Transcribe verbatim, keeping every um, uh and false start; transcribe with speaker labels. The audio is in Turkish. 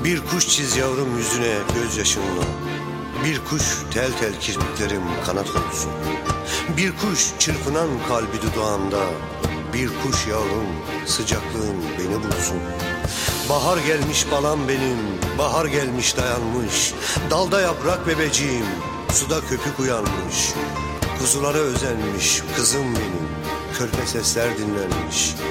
Speaker 1: Bir kuş çiz yavrum yüzüne gözyaşınla. Bir kuş tel tel kirpiklerim kanat olsun. Bir kuş çırpınan kalbi dudağında. Bir kuş yavrum sıcaklığın beni bulsun. Bahar gelmiş balam benim, bahar gelmiş dayanmış. Dalda yaprak bebeciğim, suda köpük uyanmış. Kuzulara özenmiş kızım benim, körpe sesler dinlenmiş.